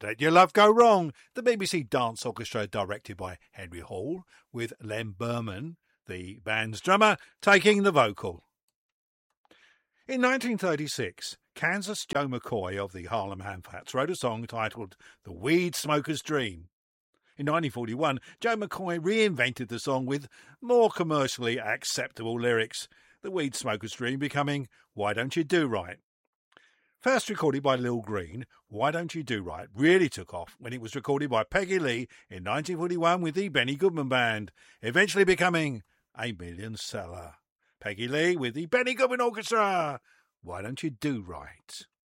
Let Your Love Go Wrong, the BBC Dance Orchestra directed by Henry Hall, with Len Berman, the band's drummer, taking the vocal. In 1936, Kansas Joe McCoy of the Harlem Handfats wrote a song titled The Weed Smoker's Dream. In 1941, Joe McCoy reinvented the song with more commercially acceptable lyrics, The Weed Smoker's Dream becoming Why Don't You Do Right. First recorded by Lil Green, Why Don't You Do Right really took off when it was recorded by Peggy Lee in 1941 with the Benny Goodman Band, eventually becoming a million seller. Peggy Lee with the Benny Goodman Orchestra, Why Don't You Do Right?